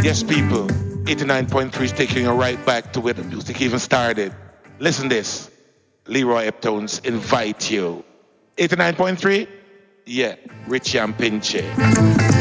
Yes, people, 89.3 is taking you right back to where the music even started. Listen this. Leroy Eptones invite you. 89.3? Yeah, Richie and Pinche.